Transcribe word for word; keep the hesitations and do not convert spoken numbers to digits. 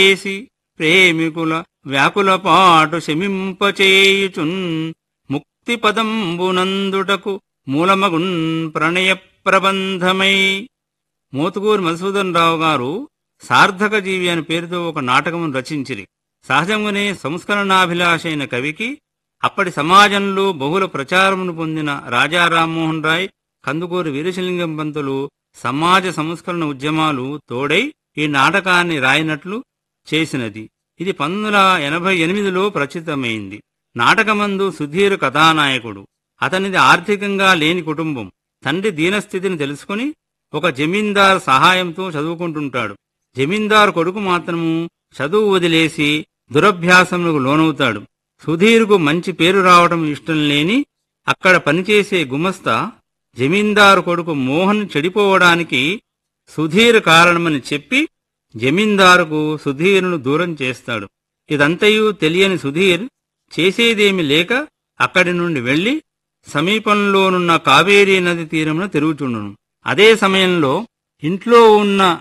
చేసి ప్రేమికుల వ్యాకుల పాటు శమింపచేయుచున్ ముక్తి పదంబునందుటకు మూలమగున్ ప్రణయ ప్రబంధమై. మోతుకూరి మధుసూదన్ రావు గారు సార్థక జీవి అని పేరుతో ఒక నాటకమును రచించిరి. సహజంగానే సంస్కరణాభిలాష అయిన కవికి అప్పటి సమాజంలో బహుళ ప్రచారమును పొందిన రాజా రామ్మోహన్ రాయ్, కందుకూరి వీరేశలింగం పంతులు సమాజ సంస్కరణ ఉద్యమాలు తోడై ఈ నాటకాన్ని రాయినట్లు చేసినది. ఇది పంతొమ్మిది వందల ఎనభై ఎనిమిదిలో ప్రచురితమైంది. నాటకమందు సుధీర్ కథానాయకుడు. అతనిది ఆర్థికంగా లేని కుటుంబం. తండ్రి దీనస్థితిని తెలుసుకుని ఒక జమీందార్ సహాయంతో చదువుకుంటుంటాడు. జమీందారు కొడుకు మాత్రము చదువు వదిలేసి దురభ్యాసములకు లోనవుతాడు. సుధీర్కు మంచి పేరు రావటం ఇష్టం లేని అక్కడ పనిచేసే గుమస్తా జమీందారు కొడుకు మోహన్ చెడిపోవడానికి సుధీర్ కారణమని చెప్పి జమీందారుకు సుధీర్ను దూరం చేస్తాడు. ఇదంతయూ తెలియని సుధీర్ చేసేదేమి లేక అక్కడి నుండి వెళ్లి సమీపంలోనున్న కావేరీ నది తీరమున తిరుగుచుండును. అదే సమయంలో ఇంట్లో ఉన్న